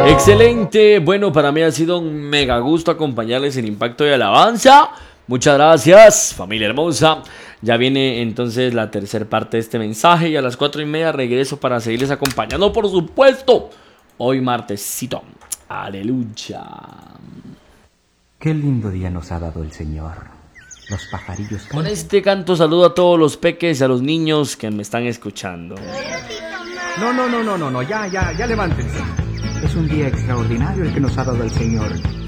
Excelente, bueno, para mí ha sido un mega gusto acompañarles en Impacto de Alabanza. Muchas gracias, familia hermosa. Ya viene entonces la tercera parte de este mensaje y a las 4:30 regreso para seguirles acompañando, por supuesto. Hoy martesito. Aleluya. Qué lindo día nos ha dado el Señor. Los pajarillos cantan. Con este canto saludo a todos los peques y a los niños que me están escuchando. No, ya levántense. Es un día extraordinario el que nos ha dado el Señor.